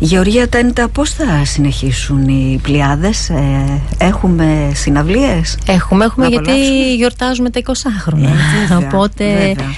Γεωργία Τέντα, πώς θα συνεχίσουν οι Πλιάδες? Έχουμε συναυλίες? Έχουμε γιατί γιορτάζουμε τα 20 χρόνια. Οπότε βέβαια.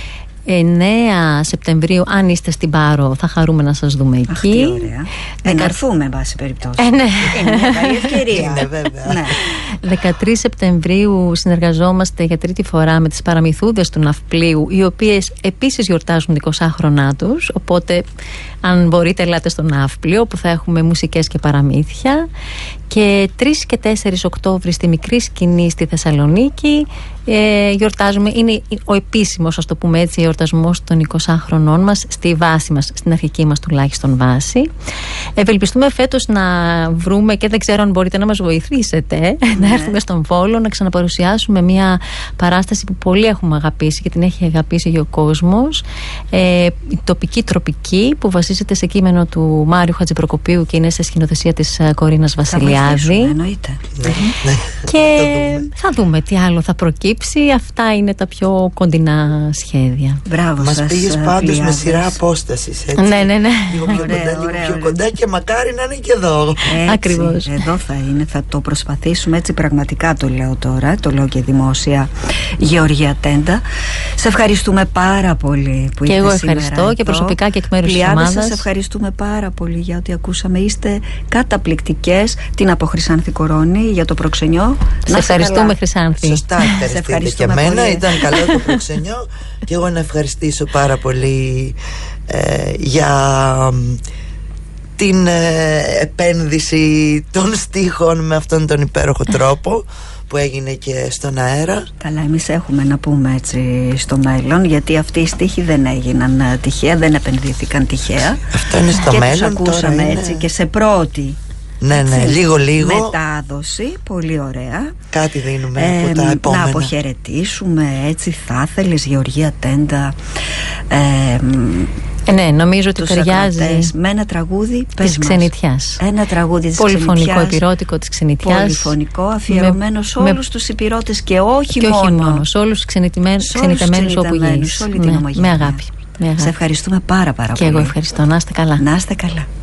9 Σεπτεμβρίου, αν είστε στην Πάρο, θα χαρούμε να σας δούμε εκεί. Αχ, τι ωραία. Να έρθουμε, εν πάση περιπτώσει. Ναι. Είναι μια καλή ευκαιρία. Είναι, βέβαια. Ναι. 13 Σεπτεμβρίου συνεργαζόμαστε για τρίτη φορά με τις Παραμυθούδες του Ναυπλίου, οι οποίες επίσης γιορτάζουν 20χρονά τους. Οπότε, αν μπορείτε, ελάτε στο Ναύπλιο, όπου θα έχουμε μουσικές και παραμύθια. Και 3 και 4 Οκτώβρη στη Μικρή Σκηνή στη Θεσσαλονίκη γιορτάζουμε. Είναι ο επίσημος, ας το πούμε έτσι, εορτασμός των 20χρονών μας στη βάση μας, στην αρχική μας τουλάχιστον βάση. Ευελπιστούμε φέτος να βρούμε, και δεν ξέρω αν μπορείτε να μας βοηθήσετε, να έρθουμε στον Βόλο να ξαναπαρουσιάσουμε μια παράσταση που πολύ έχουμε αγαπήσει και την έχει αγαπήσει και ο κόσμος, η τοπική τροπική, που βασίζεται σε κείμενο του Μάριου Χατζηπροκοπίου και είναι σε σκηνοθεσία της Κορίνας Βασιλιάδη. Εννοείται. Και θα δούμε τι άλλο θα προκύψει. Αυτά είναι τα πιο κοντινά σχέδια. Μπράβο σας. Μας πήγες πάντως με σειρά απόστασης, έτσι. Ναι. Λίγο πιο κοντά και μακάρι να είναι και εδώ. Ακριβώς. Εδώ θα είναι, θα το προσπαθήσουμε, έτσι πραγματικά το λέω τώρα, το λέω και δημόσια. Γεωργία Τέντα, σε ευχαριστούμε πάρα πολύ που ήρθατε. Και εγώ ευχαριστώ εδώ. Και προσωπικά και εκ μέρους της ομάδας. Σας ευχαριστούμε πάρα πολύ για ό,τι ακούσαμε. Είστε καταπληκτικές. Την από Χρυσάνθη Κορώνη για το προξενιό. Σε ευχαριστούμε, Χρυσάνθη. Σωστά, ευχαριστείτε και εμένα. Ήταν καλό το προξενιό. Και εγώ να ευχαριστήσω πάρα πολύ για την επένδυση των στίχων με αυτόν τον υπέροχο τρόπο που έγινε και στον αέρα. Καλά, εμείς έχουμε να πούμε έτσι στο μέλλον, γιατί αυτοί οι στίχοι δεν έγιναν τυχαία, δεν επενδύθηκαν τυχαία. Αυτό είναι στο και μέλλον. τους ακούσαμε τώρα έτσι είναι... και σε πρώτη λίγο μετάδοση. Πολύ ωραία. Κάτι δίνουμε από τα επόμενα. Να αποχαιρετήσουμε, έτσι θα ήθελες, Γεωργία Τέντα, ναι, νομίζω ότι ταιριάζει με ένα τραγούδι της Ξενιτιάς. Ένα τραγούδι της πολυφωνικό επιρώτικο της Ξενιτιάς. Πολυφωνικό, αφιερωμένο σε όλους τους υπηρώτες και όχι μόνο. Σε όλους τους ξενιτεμένους όπου γης. Με αγάπη. Με αγάπη. Σε ευχαριστούμε πάρα πολύ. Και εγώ ευχαριστώ. Να είστε καλά. Να είστε καλά.